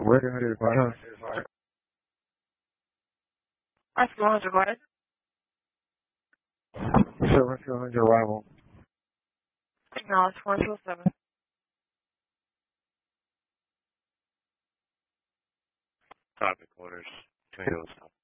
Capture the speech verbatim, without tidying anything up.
Where can I do finance? That's one hundred, go ahead. seven hundred arrival. Acknowledge four two seven. Traffic orders. Tornado stop.